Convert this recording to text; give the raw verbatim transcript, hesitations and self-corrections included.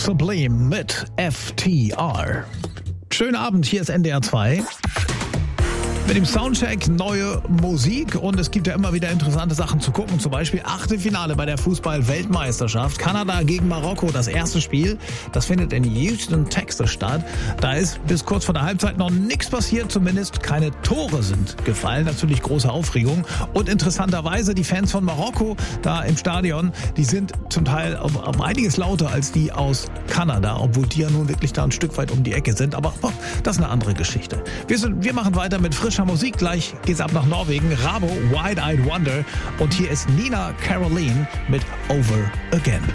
Sublime mit F T R. Schönen Abend, hier ist N D R zwei. Mit dem Soundcheck neue Musik und es gibt ja immer wieder interessante Sachen zu gucken. Zum Beispiel Achtelfinale bei der Fußball-Weltmeisterschaft. Kanada gegen Marokko, das erste Spiel. Das findet in Houston, Texas statt. Da ist bis kurz vor der Halbzeit noch nichts passiert, zumindest keine Tore sind gefallen. Natürlich große Aufregung. Und interessanterweise, die Fans von Marokko da im Stadion, die sind zum Teil um, um einiges lauter als die aus Kanada, obwohl die ja nun wirklich da ein Stück weit um die Ecke sind. Aber oh, das ist eine andere Geschichte. Wir, sind, wir machen weiter mit frisch Musik. Gleich geht's ab nach Norwegen. Rabo, Wide-Eyed Wonder. Und hier ist Nina Caroline mit Over Again.